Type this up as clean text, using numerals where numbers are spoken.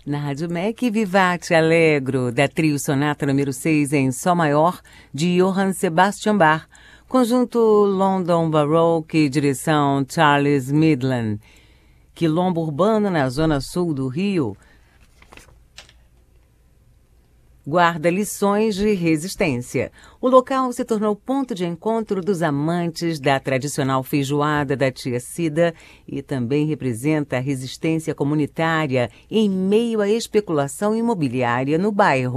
Na Rádio MEC, Vivace Allegro, da trio Sonata número 6 em Sol Maior, de Johann Sebastian Bach, conjunto London Baroque, direção Charles Midland. Quilombo urbano na zona sul do Rio guarda lições de resistência. O local se tornou ponto de encontro dos amantes da tradicional feijoada da tia Cida e também representa a resistência comunitária em meio à especulação imobiliária no bairro.